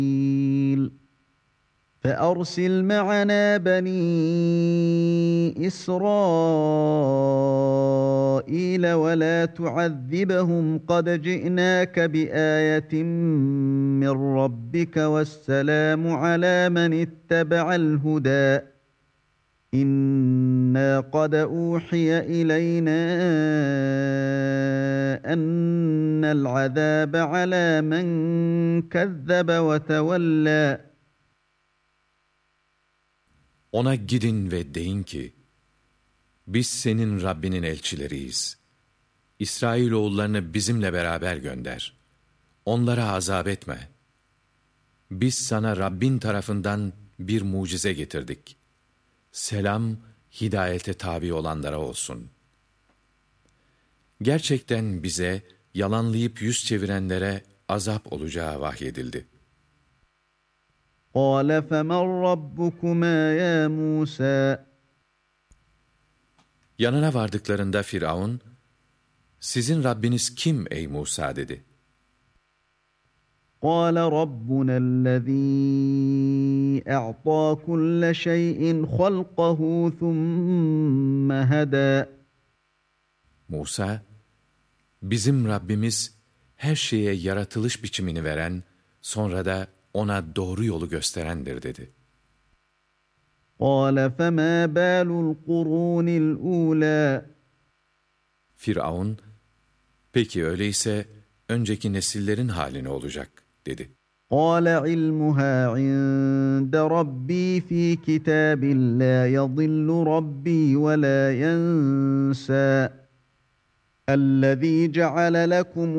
فأرسل معنا بني إسرائيل ولا تعذبهم قد جئناك بآية من ربك والسلام على من اتبع الهدى إنا قد أوحي إلينا أن العذاب على من كذب وتولى. Ona gidin ve deyin ki, biz senin Rabbinin elçileriyiz. İsrailoğullarını bizimle beraber gönder. Onlara azap etme. Biz sana Rabbin tarafından bir mucize getirdik. Selam, hidayete tabi olanlara olsun. Gerçekten bize, yalanlayıp yüz çevirenlere azap olacağı vahyedildi. قَالَ فَمَنْ رَبُّكُمَا يَا مُوسَى. Yanına vardıklarında Firavun, sizin Rabbiniz kim ey Musa dedi. قَالَ رَبُّنَا الَّذ۪ي اَعْطَى كُلَّ شَيْءٍ خَلْقَهُ ثُمَّ هَدَى. Musa, bizim Rabbimiz her şeye yaratılış biçimini veren, sonra da ona doğru yolu gösterendir dedi. قَالَ فَمَا بَالُ الْقُرُونِ الْأُولَى. Firavun, peki öyleyse önceki nesillerin hali ne olacak dedi. قَالَ عِلْمُهَا عِندَ رَبِّي فِي كِتَابٍ لَا يَضِلُّ رَبِّي وَلَا يَنْسَى. الَّذ۪ي جَعَلَ لَكُمُ